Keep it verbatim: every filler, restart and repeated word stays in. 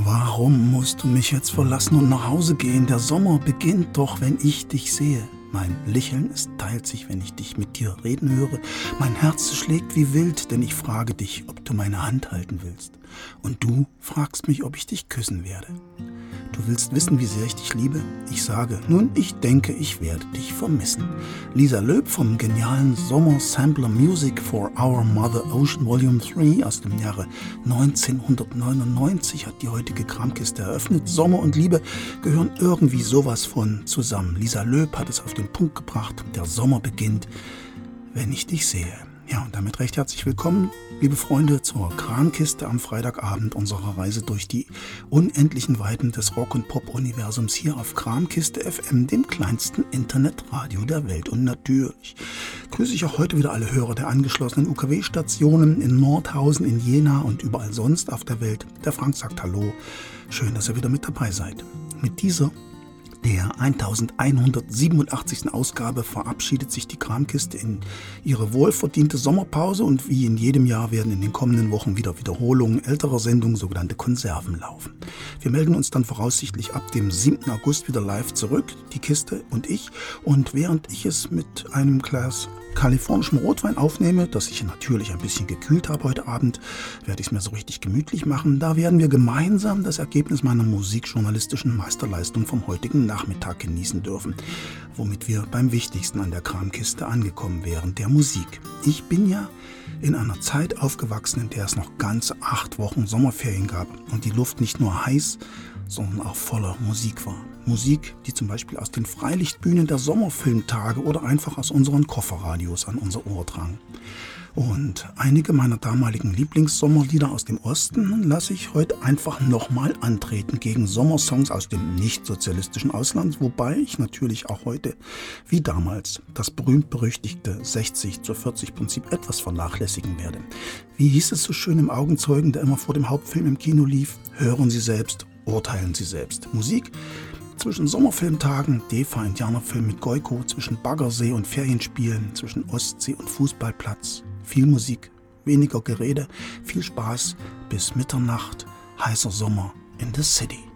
Warum musst du mich jetzt verlassen und nach Hause gehen? Der Sommer beginnt doch, wenn ich dich sehe. Mein Lächeln, es teilt sich, wenn ich dich mit dir reden höre. Mein Herz schlägt wie wild, denn ich frage dich, ob du meine Hand halten willst. Und du fragst mich, ob ich dich küssen werde. Du willst wissen, wie sehr ich dich liebe? Ich sage, nun, ich denke, ich werde dich vermissen. Lisa Loeb vom genialen Sommer-Sampler Music for Our Mother Ocean Volume drei aus dem Jahre neunzehnhundertneunundneunzig hat die heutige Kramkiste eröffnet. Sommer und Liebe gehören irgendwie sowas von zusammen. Lisa Loeb hat es auf den Punkt gebracht. Der Sommer beginnt, wenn ich dich sehe. Ja, und damit recht herzlich willkommen, liebe Freunde, zur Kramkiste am Freitagabend unserer Reise durch die unendlichen Weiten des Rock- und Pop-Universums hier auf Kramkiste F M, dem kleinsten Internetradio der Welt. Und natürlich grüße ich auch heute wieder alle Hörer der angeschlossenen U K W-Stationen in Nordhausen, in Jena und überall sonst auf der Welt. Der Frank sagt Hallo, schön, dass ihr wieder mit dabei seid. Mit dieser Der elfhundertsiebenundachtzigsten Ausgabe verabschiedet sich die Kramkiste in ihre wohlverdiente Sommerpause und wie in jedem Jahr werden in den kommenden Wochen wieder Wiederholungen älterer Sendungen, sogenannte Konserven, laufen. Wir melden uns dann voraussichtlich ab dem siebten August wieder live zurück, die Kiste und ich, und während ich es mit einem Glas kalifornischem Rotwein aufnehme, das ich natürlich ein bisschen gekühlt habe heute Abend, werde ich es mir so richtig gemütlich machen. Da werden wir gemeinsam das Ergebnis meiner musikjournalistischen Meisterleistung vom heutigen Nachmittag genießen dürfen, womit wir beim Wichtigsten an der Kramkiste angekommen wären, der Musik. Ich bin ja in einer Zeit aufgewachsen, in der es noch ganze acht Wochen Sommerferien gab und die Luft nicht nur heiß, sondern auch voller Musik war. Musik, die zum Beispiel aus den Freilichtbühnen der Sommerfilmtage oder einfach aus unseren Kofferradios an unser Ohr drang. Und einige meiner damaligen Lieblingssommerlieder aus dem Osten lasse ich heute einfach nochmal antreten gegen Sommersongs aus dem nicht-sozialistischen Ausland, wobei ich natürlich auch heute, wie damals, das berühmt-berüchtigte sechzig zu vierzig Prinzip etwas vernachlässigen werde. Wie hieß es so schön im Augenzeugen, der immer vor dem Hauptfilm im Kino lief? Hören Sie selbst, urteilen Sie selbst. Musik zwischen Sommerfilmtagen, D E F A-Indianerfilm mit Goiko, zwischen Baggersee und Ferienspielen, zwischen Ostsee und Fußballplatz. Viel Musik, weniger Gerede, viel Spaß bis Mitternacht, heißer Sommer in the City.